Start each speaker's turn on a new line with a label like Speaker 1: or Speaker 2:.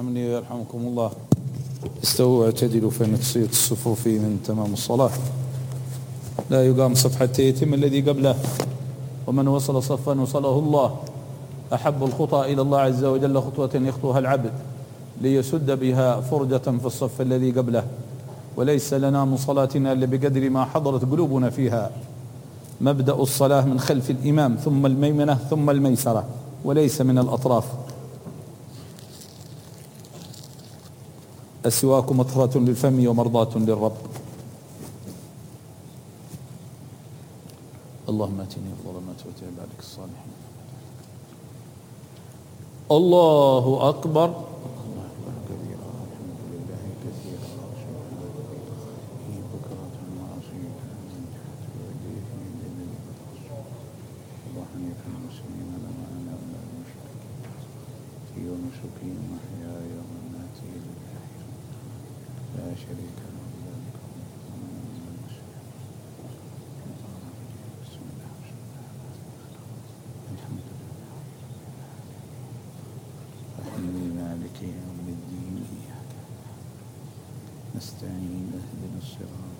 Speaker 1: يرحمني ويرحمكم الله. استووا واعتدلوا فإن تسوية الصفوف من تمام الصلاة. لا يقام صف حتى يتم الذي قبله، ومن وصل صفا وصله الله. أحب الخطى إلى الله عز وجل خطوة يخطوها العبد ليسد بها فرجة في الصف الذي قبله، وليس لنا من صلاتنا إلا بقدر ما حضرت قلوبنا فيها. مبدأ الصلاة من خلف الإمام ثم الميمنة ثم الميسرة، وليس من الأطراف. السواك مطهرة للفم ومرضاة للرب. اللهم اتني الظلمات واتي بعدك الصالحين. الله أكبر. لا شريك له. مالك يوم الدين إياك نستعين اهدنا الصراط